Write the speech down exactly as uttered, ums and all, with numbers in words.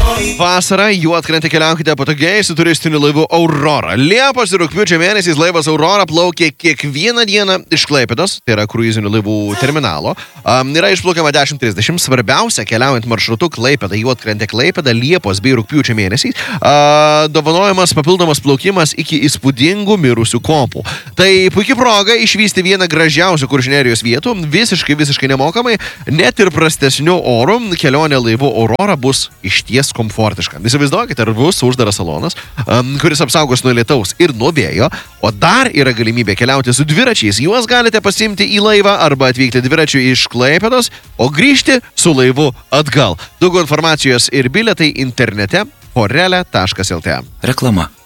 Vasarą juodkrantę keliaukite patogiai su turistiniu laivu Aurora. Liepos ir rugpjūčio mėnesiais laivas Aurora plaukia kiekvieną dieną iš Klaipėdos, tai yra kruizinių laivų terminalo. Um, yra išplaukiama dešimt trisdešimt. Svarbiausia, keliaujant maršrutu Klaipėda, juodkrantė Klaipėda, Liepos bei rugpjūčio mėnesiais, uh, dovanojamas papildomas plaukimas iki įspūdingų mirusių kopų. Tai puikia proga išvysti vieną gražiausių Kuršių nerijos vietų, visiškai, visiškai nemokamai, net ir prastesniu oru. Kelionė laivu Aurora bus išties komfortiška. Įsivaizduokite, ar bus uždaras salonas, um, kuris apsaugos nuo lietaus ir nuo vėjo, o dar yra galimybė keliauti su dviračiais. Juos galite pasimti į laivą arba atvykti dviračiu iš Klaipėdos, o grįžti su laivu atgal. Daugiau informacijos ir bilietai internete forele taškas lt. Reklama.